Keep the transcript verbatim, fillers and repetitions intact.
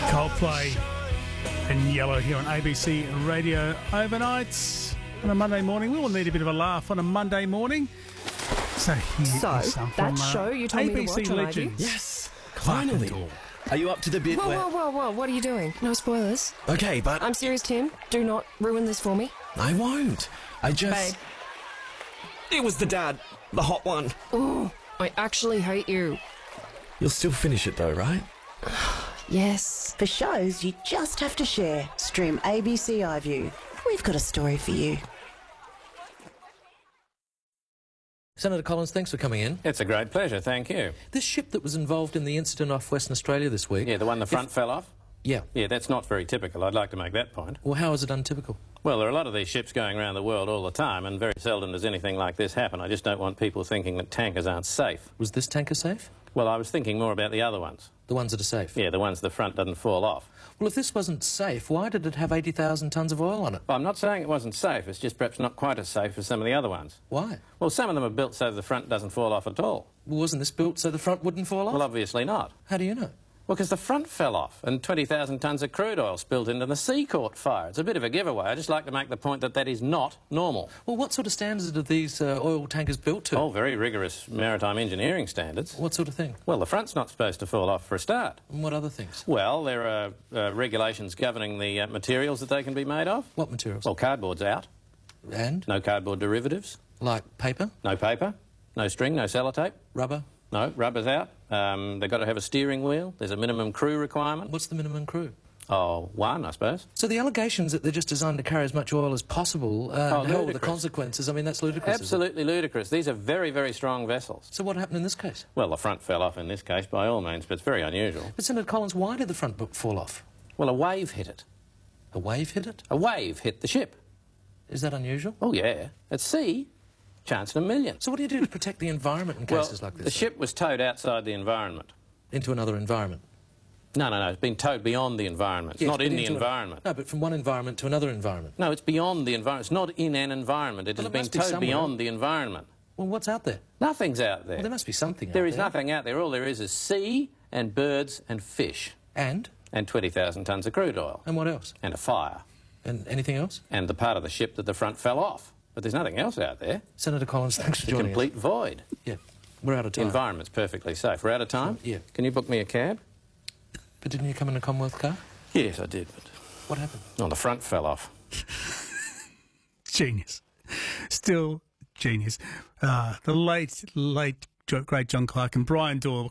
Coldplay and Yellow here on A B C Radio Overnights on a Monday morning. We all need a bit of a laugh on a Monday morning. So here So, is some that from, uh, show you told A B me to C watch on legends. Yes, Clark and finally. Dawn. Are you up to the bit Whoa, where... whoa, whoa, whoa, what are you doing? No spoilers. Okay, but I'm serious, Tim. Do not ruin this for me. I won't. I just... Babe. It was the dad. The hot one. Oh, I actually hate you. You'll still finish it though, right? Yes. For shows you just have to share, stream A B C iView. We've got a story for you. Senator Collins, thanks for coming in. It's a great pleasure, thank you. This ship that was involved in the incident off Western Australia this week... Yeah, the one the front if, fell off? Yeah. Yeah, that's not very typical. I'd like to make that point. Well, how is it untypical? Well, there are a lot of these ships going around the world all the time, and very seldom does anything like this happen. I just don't want people thinking that tankers aren't safe. Was this tanker safe? Well, I was thinking more about the other ones. The ones that are safe? Yeah, the ones the front doesn't fall off. Well, if this wasn't safe, why did it have eighty thousand tonnes of oil on it? Well, I'm not saying it wasn't safe. It's just perhaps not quite as safe as some of the other ones. Why? Well, some of them are built so the front doesn't fall off at all. Well, wasn't this built so the front wouldn't fall off? Well, obviously not. How do you know? Well, because the front fell off and twenty thousand tonnes of crude oil spilled into the sea caught fire. It's a bit of a giveaway. I just like to make the point that that is not normal. Well, what sort of standards are these uh, oil tankers built to? Oh, very rigorous maritime engineering standards. What sort of thing? Well, the front's not supposed to fall off for a start. And what other things? Well, there are uh, regulations governing the uh, materials that they can be made of. What materials? Well, cardboard's out. And? No cardboard derivatives. Like paper? No paper. No string, no sellotape. Rubber? No, rubber's out. Um, they've got to have a steering wheel. There's a minimum crew requirement. What's the minimum crew? Oh, one, I suppose. So the allegations that they're just designed to carry as much oil as possible, uh, Oh, and how are the ludicrous. consequences? I mean, that's ludicrous. isn't it? Absolutely ludicrous. These are very, very strong vessels. So what happened in this case? Well, the front fell off in this case, by all means, but it's very unusual. But Senator Collins, why did the front book fall off? Well, a wave hit it. A wave hit it? A wave hit the ship. Is that unusual? Oh, yeah. At sea, chance in a million. So what do you do to protect the environment in Well, cases like this? the ship was towed outside the environment. Into another environment? No, no, no. It's been towed beyond the environment. It's Yes, not but in the into a- environment. No, but from one environment to another environment. No, it's beyond the environment. It's not in an environment. It Well, has it been must be towed somewhere. beyond the environment. Well, what's out there? Nothing's out there. Well, there must be something There out is there. nothing out there. All there is is sea and birds and fish. And? And twenty thousand tonnes of crude oil. And what else? And a fire. And anything else? And the part of the ship that the front fell off. But there's nothing else out there. Senator Collins, thanks for It's a joining complete void. us. Yeah, we're out of The time. environment's perfectly safe. We're out of time? Yeah. Can you book me a cab? But didn't you come in a Commonwealth car? Yes, I did. But... What happened? Oh, the front fell off. Genius. Still genius. Uh, the late, late, great John Clark and Brian Doyle.